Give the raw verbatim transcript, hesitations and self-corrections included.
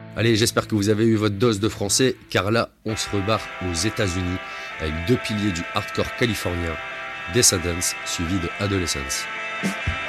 Allez, j'espère que vous avez eu votre dose de français, car là, on se rebarre aux États-Unis avec deux piliers du hardcore californien, Descendants suivi de Adolescence.